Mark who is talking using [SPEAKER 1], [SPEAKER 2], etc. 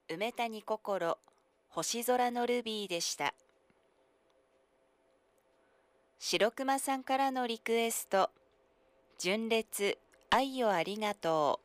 [SPEAKER 1] 梅谷心、星空のルビーでした。白熊さんからのリクエスト、純烈、愛よありがとう。